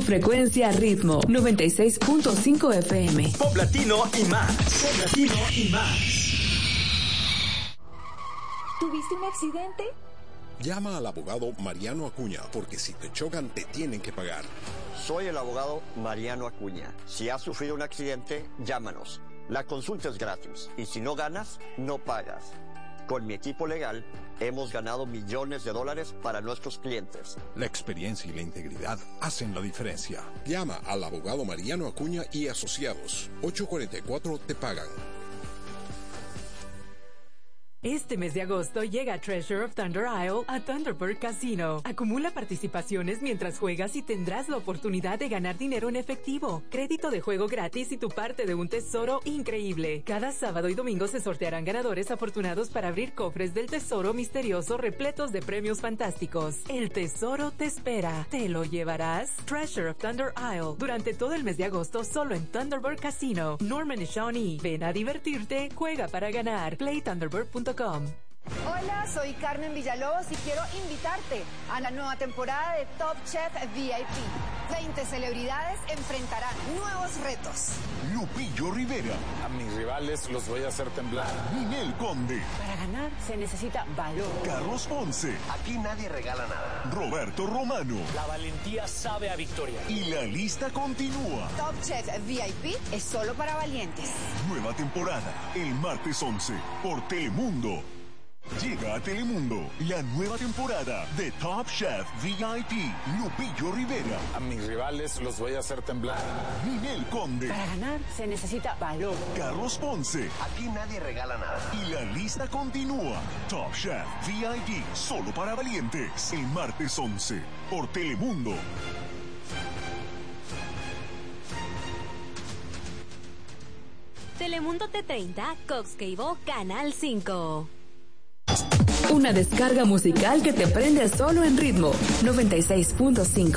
frecuencia Ritmo 96.5 FM. Pop latino y más. Pop latino y más. ¿Tuviste un accidente? Llama al abogado Mariano Acuña, porque si te chocan te tienen que pagar. Soy el abogado Mariano Acuña. Si has sufrido un accidente, llámanos. La consulta es gratis y si no ganas, no pagas. Con mi equipo legal, hemos ganado millones de dólares para nuestros clientes. La experiencia y la integridad hacen la diferencia. Llama al abogado Mariano Acuña y Asociados. 844 te pagan. Este mes de agosto llega Treasure of Thunder Isle a Thunderbird Casino. Acumula participaciones mientras juegas y tendrás la oportunidad de ganar dinero en efectivo, crédito de juego gratis y tu parte de un tesoro increíble. Cada sábado y domingo se sortearán ganadores afortunados para abrir cofres del tesoro misterioso repletos de premios fantásticos. El tesoro te espera. ¿Te lo llevarás? Treasure of Thunder Isle. Durante todo el mes de agosto solo en Thunderbird Casino. Norman y Shawnee. Ven a divertirte, juega para ganar. PlayThunderbird.com. Hola, soy Carmen Villalobos y quiero invitarte a la nueva temporada de Top Chef VIP. 20 celebridades enfrentarán nuevos retos. Lupillo Rivera. A mis rivales los voy a hacer temblar. Ninel Conde. Para ganar se necesita valor. Carlos Ponce. Aquí nadie regala nada. Roberto Romano. La valentía sabe a victoria. Y la lista continúa. Top Chef VIP es solo para valientes. Nueva temporada, el martes 11, por Telemundo. Llega a Telemundo la nueva temporada de Top Chef VIP. Lupillo Rivera. A mis rivales los voy a hacer temblar. Ninel Conde. Para ganar se necesita valor. Carlos Ponce. Aquí nadie regala nada. Y la lista continúa. Top Chef VIP, solo para valientes. El martes 11, por Telemundo. Telemundo T30, Cox Cable, Canal 5. Una descarga musical que te prende solo en Ritmo 96.5.